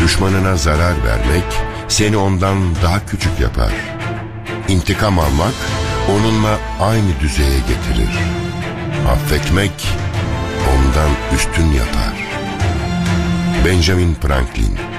Düşmanına zarar vermek seni ondan daha küçük yapar. İntikam almak onunla aynı düzeye getirir. Affetmek ondan üstün yapar. Benjamin Franklin.